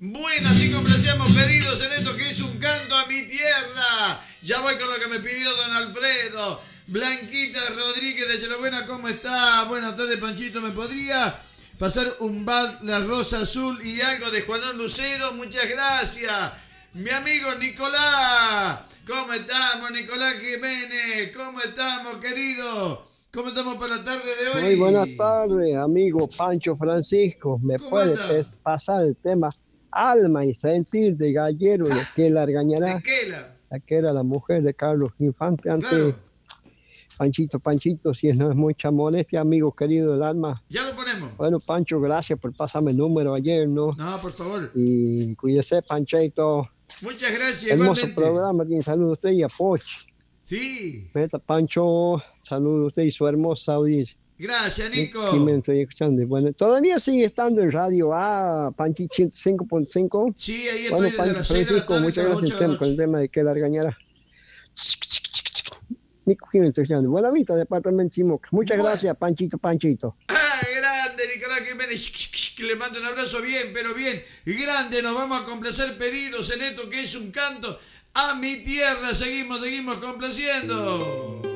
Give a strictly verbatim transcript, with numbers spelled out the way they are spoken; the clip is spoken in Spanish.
Bueno, así complacemos pedidos en esto que es un canto a mi tierra. Ya voy con lo que me pidió don Alfredo. Blanquita Rodríguez de Chelobuena, ¿cómo está? Buenas tardes, Panchito. ¿Me podría pasar un bad La Rosa Azul y algo de Juanón Lucero? Muchas gracias. Mi amigo Nicolás. ¿Cómo estamos, Nicolás Jiménez? ¿Cómo estamos, querido? ¿Cómo estamos para la tarde de hoy? Muy buenas tardes, amigo Pancho Francisco. ¿Me ¿Cómo puede anda? pes- pasar el tema Alma y Sentir de Gallero de que la ¿De Argañará? qué la? La que era la mujer de Carlos Infante antes. Claro, Panchito, Panchito, si no es mucha molestia, amigo querido del alma. ya lo ponemos. Bueno, Pancho, gracias por pasarme el número ayer, ¿no? No, por favor. Y cuídese, Panchito. Muchas gracias, Hermoso igualmente. programa, tiene saludo a usted y a Poch. Sí, Meta, Pancho, saludo a usted y su hermosa audiencia. gracias, Nico. Aquí me estoy escuchando. Bueno, todavía sigue estando en radio A, Panchi ciento cinco punto cinco. Sí, ahí estoy Bueno, desde Pancho las seis de la Francisco, tarde muchas hasta las gracias ocho de la con el noche. tema de que la Argañara. Nico Jiménez, estoy escuchando. Buena vista, departamento Chimoca. Muchas Bueno. gracias, Panchito, Panchito. Ah, grande, Nicolás Jiménez. Le mando un abrazo bien, pero bien. Grande, nos vamos a complacer pedidos en esto que es un canto a mi tierra. Seguimos, seguimos complaciendo.